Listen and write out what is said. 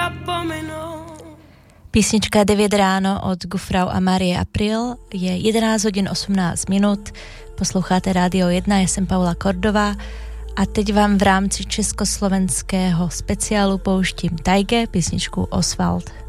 Písnička 9 ráno od Gufrau a Marie April, je 11 hodin 18 minut, posloucháte Rádio 1, já jsem Paula Kordová a teď vám v rámci československého speciálu pouštím Tajge, písničku Oswald.